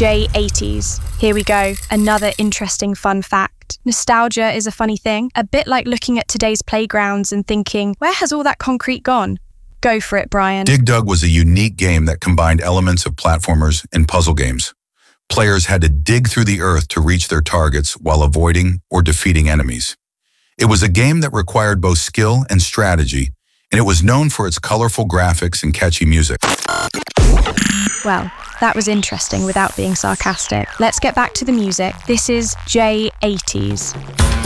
J80s. Here we go, another interesting fun fact. Nostalgia is a funny thing, a bit like looking at today's playgrounds and thinking, where has all that concrete gone? Go for it, Brian. Dig Dug was a unique game that combined elements of platformers and puzzle games. Players had to dig through the earth to reach their targets while avoiding or defeating enemies. It was a game that required both skill and strategy, and it was known for its colorful graphics and catchy music. Well, that was interesting without being sarcastic. Let's get back to the music. This is J80s.